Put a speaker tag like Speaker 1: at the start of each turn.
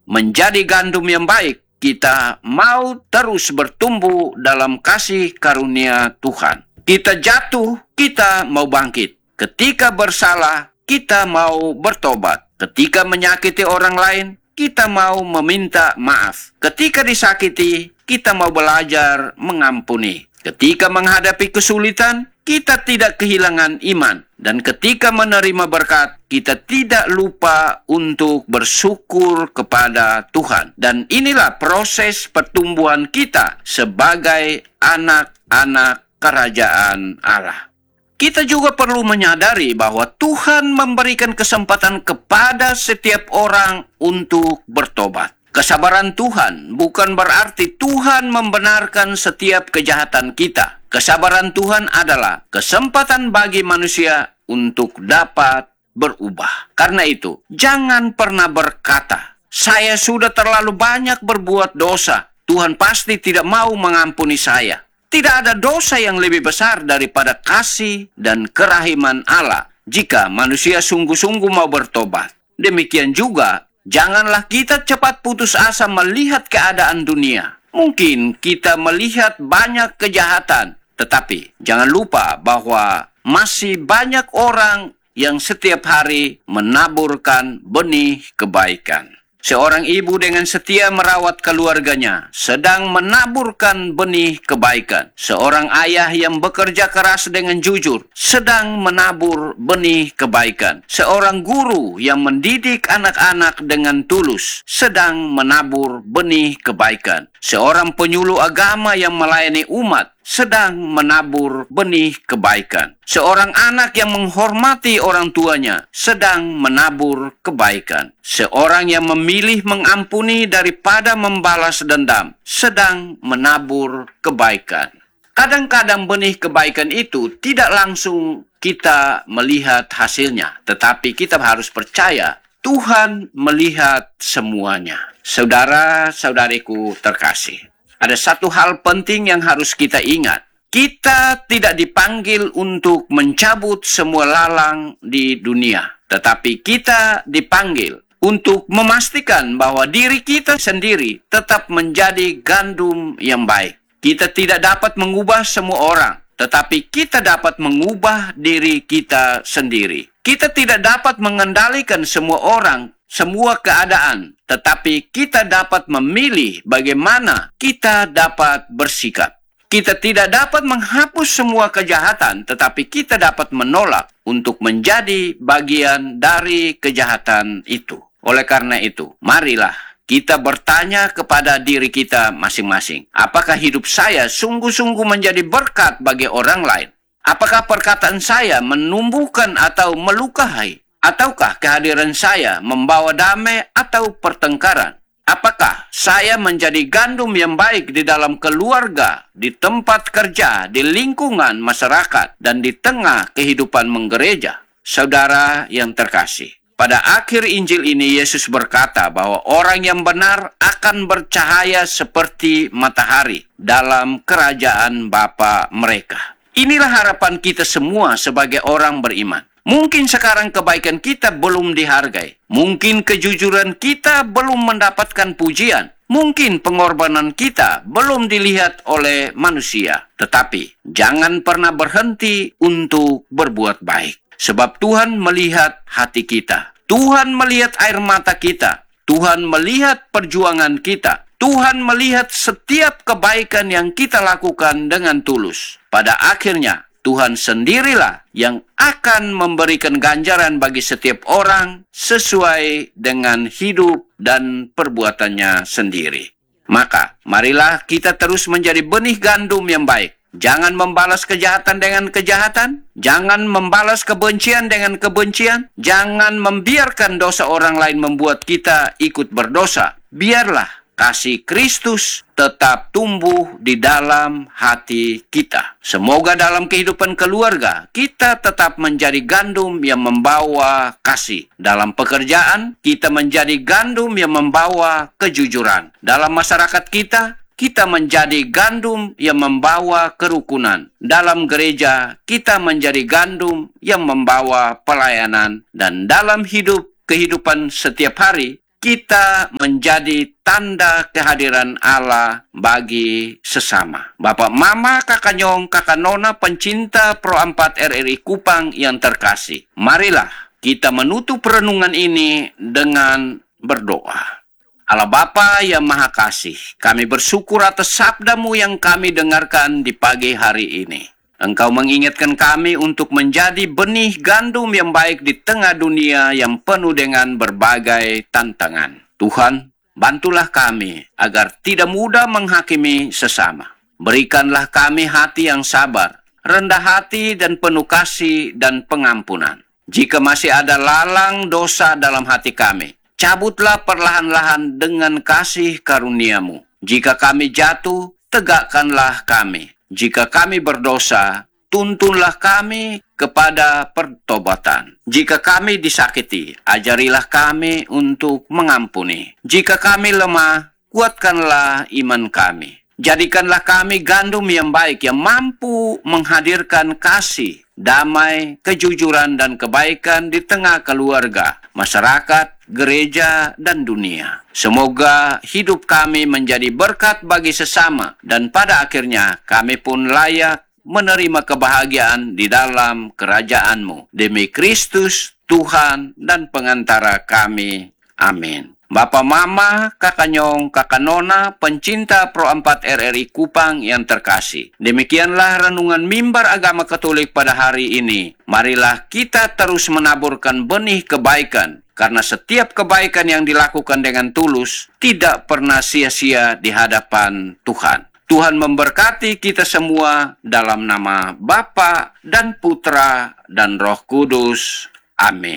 Speaker 1: menjadi gandum yang baik, kita mau terus bertumbuh dalam kasih karunia Tuhan. Kita jatuh, kita mau bangkit. Ketika bersalah, kita mau bertobat. Ketika menyakiti orang lain, kita mau meminta maaf. Ketika disakiti, kita mau belajar mengampuni. Ketika menghadapi kesulitan, kita tidak kehilangan iman. Dan ketika menerima berkat, kita tidak lupa untuk bersyukur kepada Tuhan. Dan inilah proses pertumbuhan kita sebagai anak-anak kerajaan Allah. Kita juga perlu menyadari bahwa Tuhan memberikan kesempatan kepada setiap orang untuk bertobat. Kesabaran Tuhan bukan berarti Tuhan membenarkan setiap kejahatan kita. Kesabaran Tuhan adalah kesempatan bagi manusia untuk dapat berubah. Karena itu, jangan pernah berkata, "Saya sudah terlalu banyak berbuat dosa. Tuhan pasti tidak mau mengampuni saya." Tidak ada dosa yang lebih besar daripada kasih dan kerahiman Allah jika manusia sungguh-sungguh mau bertobat. Demikian juga, janganlah kita cepat putus asa melihat keadaan dunia. Mungkin kita melihat banyak kejahatan, tetapi jangan lupa bahwa masih banyak orang yang setiap hari menaburkan benih kebaikan. Seorang ibu dengan setia merawat keluarganya sedang menaburkan benih kebaikan. Seorang ayah yang bekerja keras dengan jujur sedang menabur benih kebaikan. Seorang guru yang mendidik anak-anak dengan tulus sedang menabur benih kebaikan. Seorang penyuluh agama yang melayani umat sedang menabur benih kebaikan. Seorang anak yang menghormati orang tuanya sedang menabur kebaikan. Seorang yang memilih mengampuni daripada membalas dendam sedang menabur kebaikan. Kadang-kadang benih kebaikan itu tidak langsung kita melihat hasilnya, tetapi kita harus percaya Tuhan melihat semuanya. Saudara-saudariku terkasih, ada satu hal penting yang harus kita ingat. Kita tidak dipanggil untuk mencabut semua lalang di dunia, tetapi kita dipanggil untuk memastikan bahwa diri kita sendiri tetap menjadi gandum yang baik. Kita tidak dapat mengubah semua orang, tetapi kita dapat mengubah diri kita sendiri. Kita tidak dapat mengendalikan semua orang, semua keadaan, tetapi kita dapat memilih bagaimana kita dapat bersikap. Kita tidak dapat menghapus semua kejahatan, tetapi kita dapat menolak untuk menjadi bagian dari kejahatan itu. Oleh karena itu, marilah kita bertanya kepada diri kita masing-masing. Apakah hidup saya sungguh-sungguh menjadi berkat bagi orang lain? Apakah perkataan saya menumbuhkan atau melukai? Ataukah kehadiran saya membawa damai atau pertengkaran? Apakah saya menjadi gandum yang baik di dalam keluarga, di tempat kerja, di lingkungan masyarakat, dan di tengah kehidupan menggereja? Saudara yang terkasih, pada akhir Injil ini Yesus berkata bahwa orang yang benar akan bercahaya seperti matahari dalam kerajaan Bapa mereka. Inilah harapan kita semua sebagai orang beriman. Mungkin sekarang kebaikan kita belum dihargai. Mungkin kejujuran kita belum mendapatkan pujian. Mungkin pengorbanan kita belum dilihat oleh manusia. Tetapi jangan pernah berhenti untuk berbuat baik. Sebab Tuhan melihat hati kita. Tuhan melihat air mata kita. Tuhan melihat perjuangan kita. Tuhan melihat setiap kebaikan yang kita lakukan dengan tulus. Pada akhirnya, Tuhan sendirilah yang akan memberikan ganjaran bagi setiap orang sesuai dengan hidup dan perbuatannya sendiri. Maka, marilah kita terus menjadi benih gandum yang baik. Jangan membalas kejahatan dengan kejahatan. Jangan membalas kebencian dengan kebencian. Jangan membiarkan dosa orang lain membuat kita ikut berdosa. Biarlah kasih Kristus tetap tumbuh di dalam hati kita. Semoga dalam kehidupan keluarga, kita tetap menjadi gandum yang membawa kasih. Dalam pekerjaan, kita menjadi gandum yang membawa kejujuran. Dalam masyarakat kita menjadi gandum yang membawa kerukunan. Dalam gereja, kita menjadi gandum yang membawa pelayanan. Dan dalam kehidupan setiap hari, kita menjadi tanda kehadiran Allah bagi sesama. Bapak, Mama, Kakak Nyong, Kakak Nona, pencinta Pro 4 RRI Kupang yang terkasih. Marilah kita menutup renungan ini dengan berdoa. Allah Bapa yang Maha Kasih, kami bersyukur atas sabda-Mu yang kami dengarkan di pagi hari ini. Engkau mengingatkan kami untuk menjadi benih gandum yang baik di tengah dunia yang penuh dengan berbagai tantangan. Tuhan, bantulah kami agar tidak mudah menghakimi sesama. Berikanlah kami hati yang sabar, rendah hati dan penuh kasih dan pengampunan. Jika masih ada lalang dosa dalam hati kami, cabutlah perlahan-lahan dengan kasih karunia-Mu. Jika kami jatuh, tegakkanlah kami. Jika kami berdosa, tuntunlah kami kepada pertobatan. Jika kami disakiti, ajarilah kami untuk mengampuni. Jika kami lemah, kuatkanlah iman kami. Jadikanlah kami gandum yang baik yang mampu menghadirkan kasih, damai, kejujuran, dan kebaikan di tengah keluarga, masyarakat, gereja, dan dunia. Semoga hidup kami menjadi berkat bagi sesama, dan pada akhirnya kami pun layak menerima kebahagiaan di dalam kerajaan-Mu. Demi Kristus, Tuhan dan pengantara kami. Amin. Bapak, Mama, Kakak Nyong, Kakak Nona, pencinta Pro 4 RRI Kupang yang terkasih. Demikianlah renungan Mimbar Agama Katolik pada hari ini. Marilah kita terus menaburkan benih kebaikan, karena setiap kebaikan yang dilakukan dengan tulus tidak pernah sia-sia di hadapan Tuhan. Tuhan memberkati kita semua dalam nama Bapa dan Putra dan Roh Kudus. Amin.